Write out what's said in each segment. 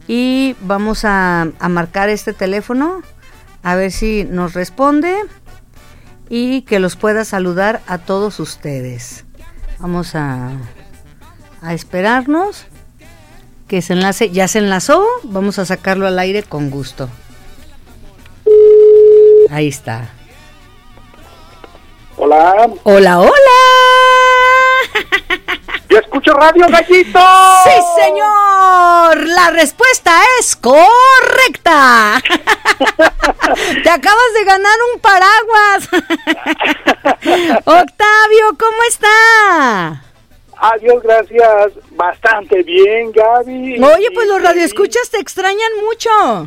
y vamos a marcar este teléfono a ver si nos responde y que los pueda saludar a todos ustedes. Vamos a esperarnos que se enlace. Ya se enlazó, vamos a sacarlo al aire con gusto. Ahí está. Hola. Hola, hola. ¡Yo escucho Radio Gallito! ¡Sí, señor! La respuesta es correcta. Te acabas de ganar un paraguas. Octavio, ¿cómo está? Adiós, gracias. Bastante bien, Gaby. Oye, pues los radioescuchas te extrañan mucho.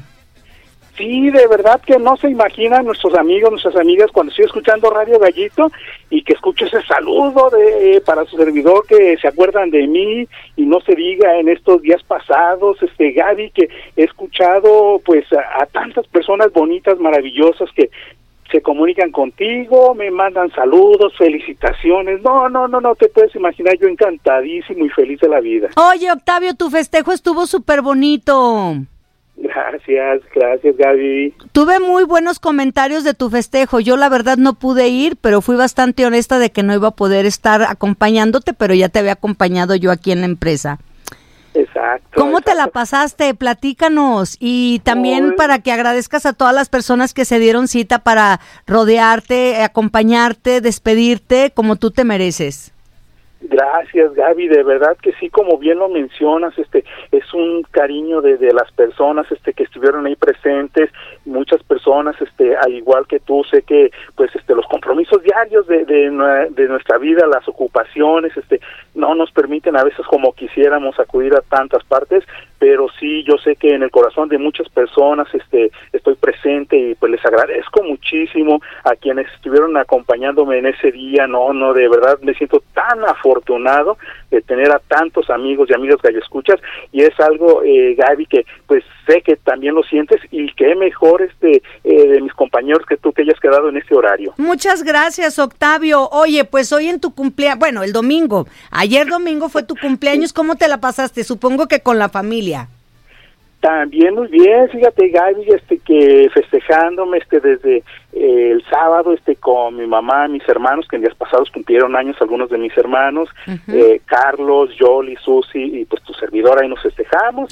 Sí, de verdad que no se imaginan nuestros amigos, nuestras amigas, cuando estoy escuchando Radio Gallito y que escucho ese saludo para su servidor, que se acuerdan de mí, y no se diga en estos días pasados, Gaby, que he escuchado pues a tantas personas bonitas, maravillosas, que se comunican contigo, me mandan saludos, felicitaciones. No te puedes imaginar, yo encantadísimo y feliz de la vida. Oye, Octavio, tu festejo estuvo súper bonito. Gracias, Gaby. Tuve muy buenos comentarios de tu festejo. Yo la verdad no pude ir, pero fui bastante honesta de que no iba a poder estar acompañándote, pero ya te había acompañado yo aquí en la empresa. Exacto. ¿Cómo te la pasaste? Platícanos. Y también para que agradezcas a todas las personas que se dieron cita para rodearte, acompañarte, despedirte como tú te mereces. Gracias, Gaby, de verdad que sí, como bien lo mencionas, es un cariño de las personas que estuvieron ahí presentes, muchas personas, al igual que tú, sé que pues los compromisos diarios de nuestra vida, las ocupaciones, no nos permiten a veces como quisiéramos acudir a tantas partes, pero sí, yo sé que en el corazón de muchas personas estoy presente y pues les agradezco muchísimo a quienes estuvieron acompañándome en ese día. No, de verdad me siento tan afortunado de tener a tantos amigos y amigas galloescuchas, y es algo, Gaby, que pues sé que también lo sientes, y qué mejor de mis compañeros que tú, que hayas quedado en este horario. Muchas gracias, Octavio. Oye, pues hoy en tu cumpleaños, bueno, el domingo, ayer domingo fue tu cumpleaños, ¿cómo te la pasaste? Supongo que con la familia. También muy bien, fíjate, Gaby, que festejándome desde el sábado con mi mamá, mis hermanos, que en días pasados cumplieron años algunos de mis hermanos, Carlos, Yoli, Susi y pues tu servidora, ahí nos festejamos.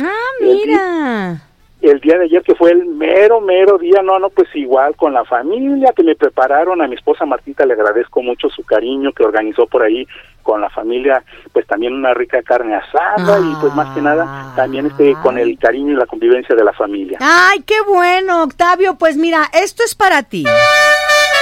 Mira. El día de ayer, que fue el mero día, pues igual con la familia que me prepararon. A mi esposa Martita le agradezco mucho su cariño que organizó por ahí con la familia, pues también una rica carne asada y pues más que nada también con el cariño y la convivencia de la familia. Ay, qué bueno, Octavio, pues mira, esto es para ti.